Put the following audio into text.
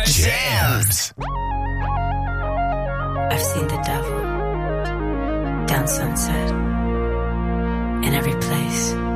Jams. I've seen the devil down Sunset in every place.